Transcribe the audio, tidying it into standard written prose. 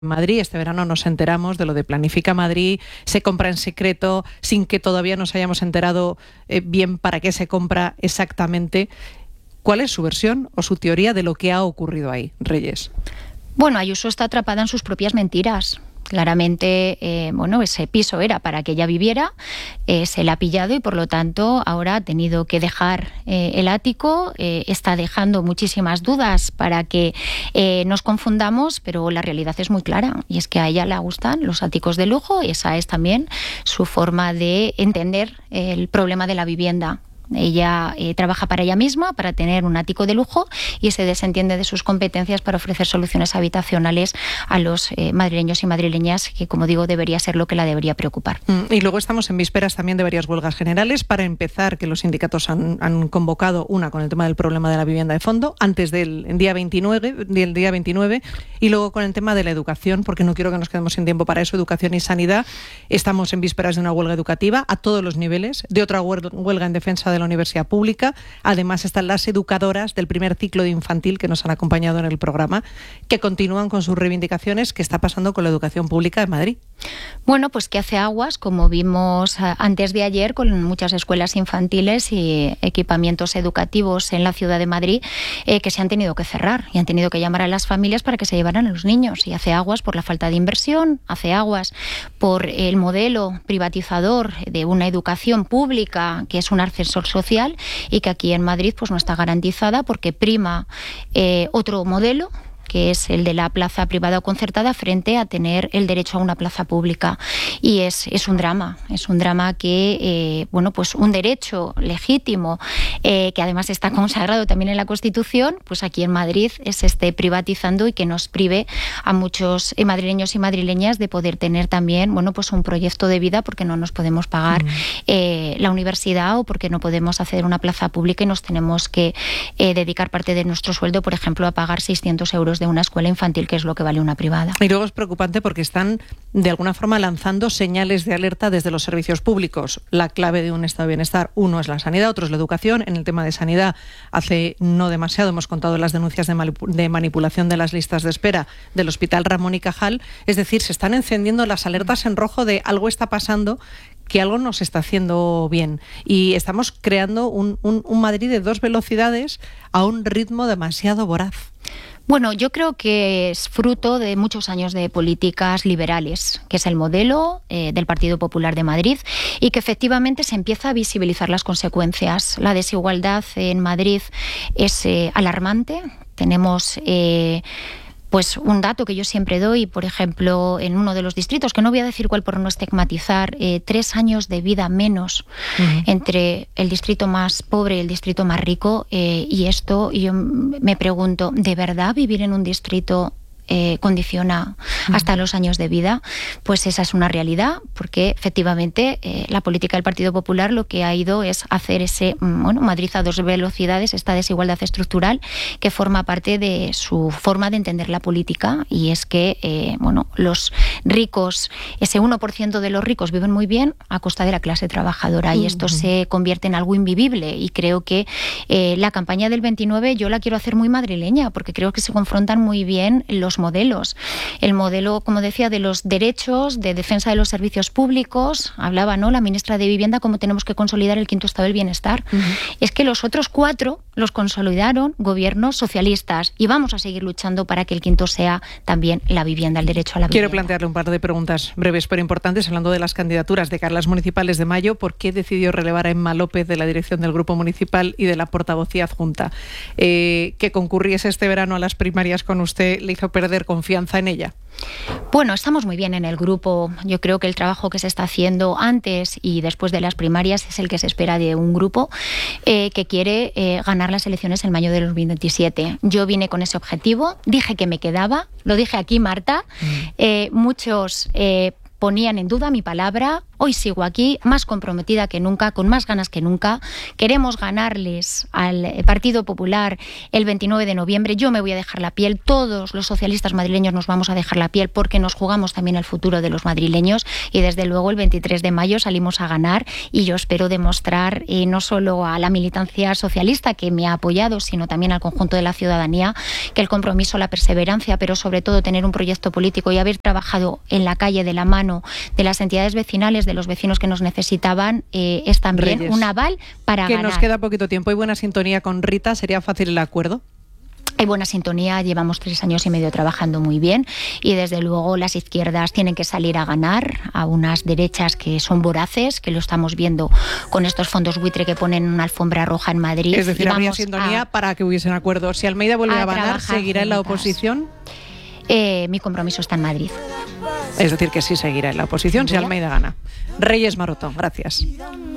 Madrid. Este verano nos enteramos de lo de Planifica Madrid, se compra en secreto, sin que todavía nos hayamos enterado bien para qué se compra exactamente. ¿Cuál es su versión o su teoría de lo que ha ocurrido ahí, Reyes? Bueno, Ayuso está atrapada en sus propias mentiras. Claramente, ese piso era para que ella viviera, se la ha pillado y por lo tanto ahora ha tenido que dejar el ático, está dejando muchísimas dudas para que nos confundamos, pero la realidad es muy clara y es que a ella le gustan los áticos de lujo y esa es también su forma de entender el problema de la vivienda. Ella trabaja para ella misma, para tener un ático de lujo y se desentiende de sus competencias para ofrecer soluciones habitacionales a los madrileños y madrileñas, que, como digo, debería ser lo que la debería preocupar. Y luego estamos en vísperas también de varias huelgas generales. Para empezar, que los sindicatos han convocado una con el tema del problema de la vivienda de fondo, antes del día 29, y luego con el tema de la educación, porque no quiero que nos quedemos sin tiempo para eso, educación y sanidad. Estamos en vísperas de una huelga educativa a todos los niveles, de otra huelga en defensa de la universidad pública. Además están las educadoras del primer ciclo de infantil que nos han acompañado en el programa, que continúan con sus reivindicaciones. ¿Qué está pasando con la educación pública en Madrid? Bueno, pues que hace aguas, como vimos antes de ayer, con muchas escuelas infantiles y equipamientos educativos en la ciudad de Madrid que se han tenido que cerrar y han tenido que llamar a las familias para que se llevaran a los niños. Y hace aguas por la falta de inversión, hace aguas por el modelo privatizador de una educación pública que es un ascensor social y que aquí en Madrid pues no está garantizada porque prima otro modelo, que es el de la plaza privada o concertada, frente a tener el derecho a una plaza pública. Y es un drama que, pues un derecho legítimo, que además está consagrado también en la Constitución, pues aquí en Madrid se esté privatizando y que nos prive a muchos madrileños y madrileñas de poder tener también, pues un proyecto de vida, porque no nos podemos pagar la universidad o porque no podemos hacer una plaza pública y nos tenemos que dedicar parte de nuestro sueldo, por ejemplo, a pagar 600 euros de una escuela infantil, que es lo que vale una privada. Y luego es preocupante porque están de alguna forma lanzando señales de alerta desde los servicios públicos. La clave de un estado de bienestar, uno es la sanidad, otro es la educación. En el tema de sanidad, hace no demasiado hemos contado las denuncias de manipulación de las listas de espera del Hospital Ramón y Cajal. Es decir, se están encendiendo las alertas en rojo de algo está pasando, que algo no se está haciendo bien. Y estamos creando un Madrid de dos velocidades a un ritmo demasiado voraz. Bueno, yo creo que es fruto de muchos años de políticas liberales, que es el modelo del Partido Popular de Madrid, y que efectivamente se empieza a visibilizar las consecuencias. La desigualdad en Madrid es alarmante. Tenemos pues un dato que yo siempre doy, por ejemplo, en uno de los distritos, que no voy a decir cuál por no estigmatizar, 3 años de vida menos entre el distrito más pobre y el distrito más rico. Y esto, yo me pregunto, ¿de verdad vivir en un distrito condiciona hasta los años de vida? Pues esa es una realidad, porque efectivamente la política del Partido Popular lo que ha ido es hacer ese Madrid a dos velocidades, esta desigualdad estructural que forma parte de su forma de entender la política, y es que los ricos, ese 1% de los ricos viven muy bien a costa de la clase trabajadora, y esto se convierte en algo invivible. Y creo que la campaña del 29 yo la quiero hacer muy madrileña, porque creo que se confrontan muy bien los modelos. El modelo, como decía, de los derechos, de defensa de los servicios públicos. Hablaba, la ministra de Vivienda, cómo tenemos que consolidar el quinto estado del bienestar. Es que los otros 4 los consolidaron gobiernos socialistas, y vamos a seguir luchando para que el quinto sea también la vivienda, el derecho a la vivienda. Quiero plantearle un par de preguntas breves pero importantes, hablando de las candidaturas de cara a las municipales de mayo. ¿Por qué decidió relevar a Emma López de la dirección del Grupo Municipal y de la portavocía adjunta? Que concurriese este verano a las primarias con usted le hizo perder confianza en ella. Bueno, estamos muy bien en el grupo. Yo creo que el trabajo que se está haciendo antes y después de las primarias es el que se espera de un grupo que quiere ganar las elecciones en mayo de 2027. Yo vine con ese objetivo, dije que me quedaba, lo dije aquí, Marta. Muchos ponían en duda mi palabra, Hoy sigo aquí, más comprometida que nunca, con más ganas que nunca. Queremos ganarles al Partido Popular el 29 de noviembre. Yo me voy a dejar la piel, todos los socialistas madrileños nos vamos a dejar la piel porque nos jugamos también el futuro de los madrileños y desde luego el 23 de mayo salimos a ganar y yo espero demostrar no solo a la militancia socialista que me ha apoyado, sino también al conjunto de la ciudadanía que el compromiso, la perseverancia, pero sobre todo tener un proyecto político y haber trabajado en la calle de la mano de las entidades vecinales, de los vecinos que nos necesitaban, es también Reyes, un aval para que ganar. nos queda poquito tiempo. ¿Hay buena sintonía con Rita? ¿Sería fácil el acuerdo? Hay buena sintonía, llevamos 3 años y medio trabajando muy bien y desde luego las izquierdas tienen que salir a ganar a unas derechas que son voraces, que lo estamos viendo con estos fondos buitre que ponen una alfombra roja en Madrid. Es decir, habría sintonía para que hubiesen acuerdo. Si Almeida vuelve a ganar, ¿seguirá en la oposición? Mi compromiso está en Madrid. Es decir, que sí seguirá en la oposición si Almeida gana. Reyes Maroto, gracias.